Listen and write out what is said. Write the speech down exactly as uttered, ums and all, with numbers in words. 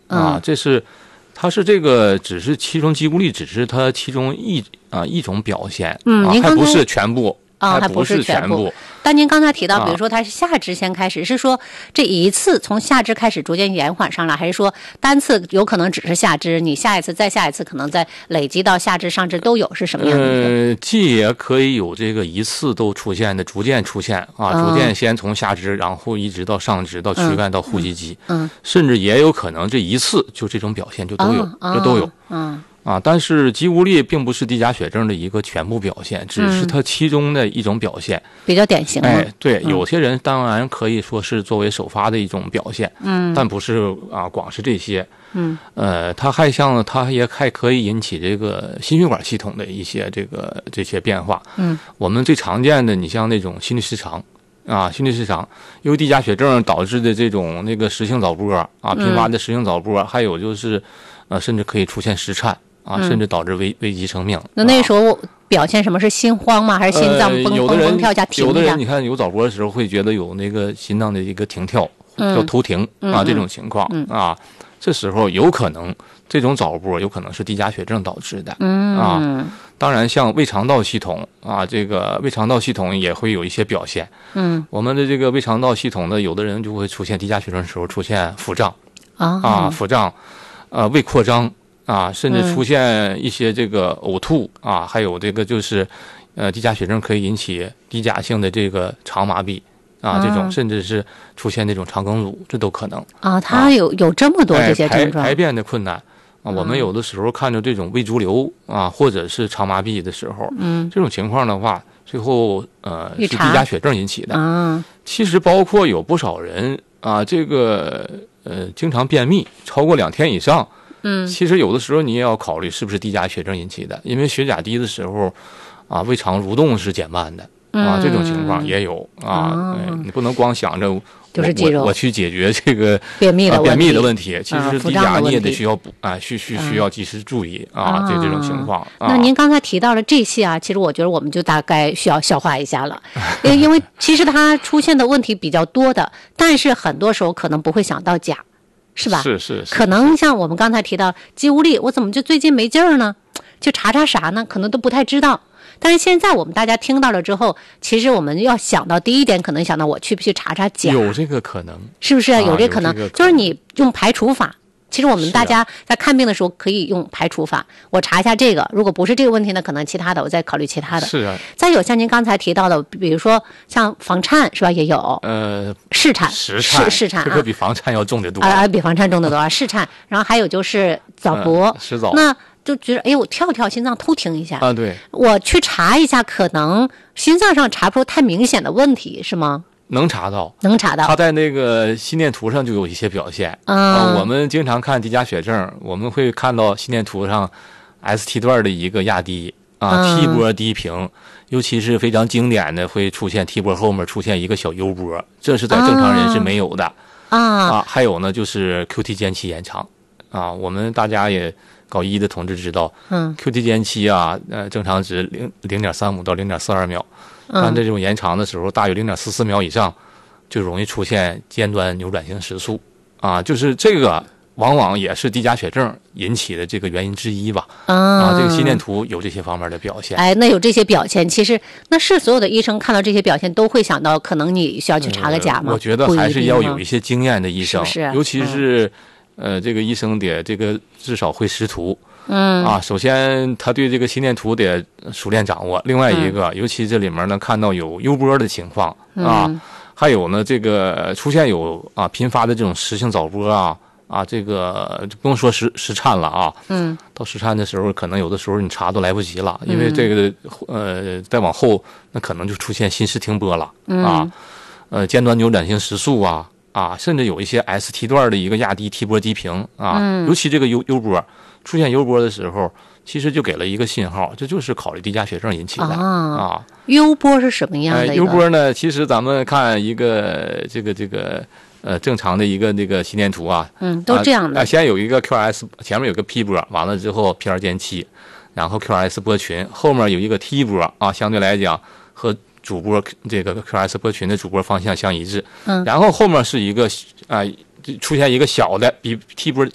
啊， 嗯、 这是它是这个只是其中肌无力只是它其中一啊一种表现， 嗯， 啊、 您刚才还不是全部。 啊、哦， 还不是全部。 但您刚才提到，比如说它是下肢先开始，啊、是说这一次从下肢开始逐渐延缓上来，还是说单次有可能只是下肢，你下一次再下一次可能再累积到下肢上肢都有，是什么样的？ 呃，既也可以有这个一次都出现的，逐渐出现啊，嗯、逐渐先从下肢，然后一直到上肢，到躯干，到户籍肌， 嗯，嗯甚至也有可能这一次就这种表现就都有， 哦、 就都有， 嗯。 啊，但是肌无力并不是低钾血症的一个全部表现，只是它其中的一种表现， 嗯、比较典型的。 哎，对， 嗯、 有些人当然可以说是作为首发的一种表现， 嗯， 但不是啊，光是这些， 嗯， 呃，它还像它也还可以引起这个心血管系统的一些这个这些变化， 嗯， 我们最常见的，你像那种心律失常。啊，心律失常，由于低钾血症导致的这种那个时性早搏啊，频繁的时性早搏，嗯、还有就是，呃，甚至可以出现室颤啊， 嗯、 甚至导致危危及生命。 那那时候表现什么是心慌吗？还是心脏蹦蹦蹦跳一下停一下？ 有的人你看有早搏的时候会觉得有那个心脏的一个停跳， 嗯、 叫头停啊， 嗯、 这种情况、 嗯、 啊，这时候有可能这种早搏有可能是低钾血症导致的， 嗯啊。当然，像胃肠道系统啊，这个胃肠道系统也会有一些表现。 嗯， 我们的这个胃肠道系统呢，有的人就会出现低钾血症的时候出现腹胀啊， 啊，腹胀，呃，胃扩张啊，甚至出现一些这个呕吐啊，还有这个就是，呃，低钾血症可以引起低钾性的这个肠麻痹啊，这种甚至是出现那种肠梗阻，这都可能啊。它有有这么多这些症状， 排排便的困难。啊，我们有的时候看着这种胃潴留啊，或者是肠麻痹的时候， 嗯， 这种情况的话，最后呃是低钾血症引起的。 啊， 其实包括有不少人啊，这个呃经常便秘超过两天以上， 嗯， 其实有的时候你也要考虑是不是低钾血症引起的，因为血钾低的时候啊，胃肠蠕动是减慢的啊， 嗯、 这种情况也有啊， 哦哎，你不能光想着。 就是肌肉， 我, 我去解决这个便秘的、 啊、便秘的问题，其实低钾你也得需要补啊，需需需要及时注意啊，这、嗯、这种情况。啊、 那您刚才提到了这些啊，其实我觉得我们就大概需要消化一下了，因为其实它出现的问题比较多的，但是很多时候可能不会想到钾，是吧？ 是是是。 可能像我们刚才提到肌无力，我怎么就最近没劲儿呢？去查查啥呢？可能都不太知道。但是现在我们大家听到了之后，其实我们要想到第一点，可能想到我去不去查查钾， 有这个可能， 是不是、啊、有这可能？ 这个可能就是你用排除法。其实我们大家在看病的时候可以用排除法，我查一下这个，如果不是这个问题呢，可能其他的我再考虑其他的。 是啊。 再有像您刚才提到的，比如说像房颤是吧，也有。 呃， 室颤， 室颤， 室颤啊， 这个比房颤要重得多啊，比房颤重得多啊，室颤。然后还有就是早搏， 室早。 那就觉得哎，我跳跳心脏突停一下啊，对， 我去查一下，可能心脏上查不出太明显的问题，是吗？ 能查到， 能查到。 他在那个心电图上就有一些表现。 嗯、 呃，我们经常看低钾血症，我们会看到心电图上 S T 段的一个压低啊、嗯、，T 波低平，尤其是非常经典的会出现 T 波后面出现一个小 U 波，这是在正常人是没有的啊。 啊，还有呢，就是 Q T 间期延长啊，我们大家也。搞医的同志知道， 嗯 ，Q T 间期啊，呃，正常值零零点三五到零点四二秒，但这种延长的时候，大于零点四四秒以上，就容易出现尖端扭转性时速，啊，就是这个往往也是低钾血症引起的这个原因之一吧。 啊， 啊这个心电图有这些方面的表现。 哎，那有这些表现，其实那是所有的医生看到这些表现都会想到，可能你需要去查个钾吗？ 呃、我觉得还是要有一些经验的医生， 是是尤其是。嗯呃，这个医生得这个至少会识图， 嗯啊，首先他对这个心电图得熟练掌握。另外一个，嗯、尤其这里面呢看到有 U 波的情况啊， 嗯、 还有呢这个出现有啊频发的这种时性早搏啊啊，这个不用说时时颤了啊， 嗯， 到时颤的时候，可能有的时候你查都来不及了，因为这个呃再往后那可能就出现心室停波了、 嗯、 啊，呃尖端扭转性时速啊。啊，甚至有一些 S T 段的一个压低 T 波低平啊、 嗯， 尤其这个 U U 波出现 U 波的时候，其实就给了一个信号，这就是考虑低钾血症引起的啊。 啊 U 波是什么样的、呃、 ？U 波呢，其实咱们看一个这个这个呃正常的一个那个心电图啊， 嗯，都这样的。 啊，先有一个 Q S， 前面有个 P 波，完了之后 P 二间期，然后 Q S 波群，后面有一个 T 波啊，相对来讲和主波这个 Q S 波群的主波方向相一致， 嗯， 然后后面是一个啊、呃、出现一个小的比 T 波